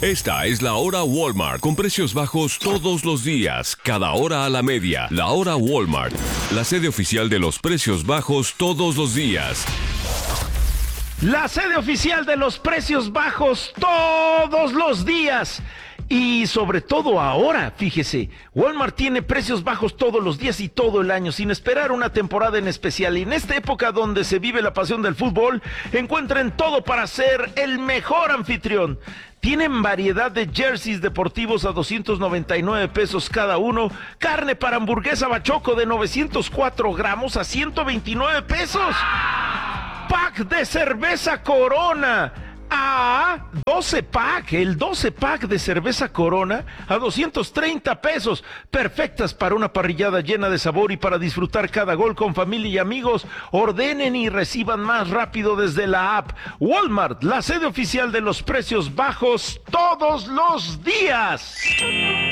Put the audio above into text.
Esta es la hora Walmart, con precios bajos todos los días, cada hora a la media. La hora Walmart, la sede oficial de los precios bajos todos los días. La sede oficial de los precios bajos todos los días. Y sobre todo ahora, fíjese, Walmart tiene precios bajos todos los días y todo el año, sin esperar una temporada en especial. Y en esta época donde se vive la pasión del fútbol, encuentren todo para ser el mejor anfitrión. Tienen variedad de jerseys deportivos a 299 pesos cada uno, carne para hamburguesa bachoco de 904 gramos a 129 pesos. Pack de cerveza Corona a 12 pack, el 12 pack de cerveza Corona a 230 pesos, perfectas para una parrillada llena de sabor y para disfrutar cada gol con familia y amigos. Ordenen y reciban más rápido desde la app. Walmart, la sede oficial de los precios bajos todos los días.